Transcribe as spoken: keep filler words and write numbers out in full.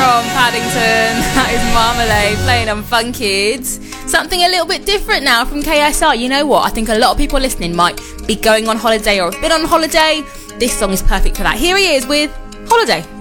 from Paddington. That is Marmalade playing on Fun Kids. Something a little bit different now from K S R. You know what? I think a lot of people listening might be going on holiday or have been on holiday. This song is perfect for that. Here he is with Holiday.